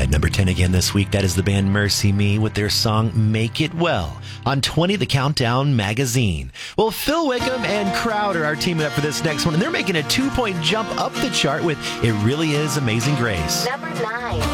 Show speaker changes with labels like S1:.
S1: At number 10 again this week, that is the band Mercy Me with their song Make It Well. On 20, the Countdown Magazine. Well, Phil Wickham and Crowder are teaming up for this next one, and they're making a 2-point jump up the chart with It Really Is Amazing Grace.
S2: Number 9.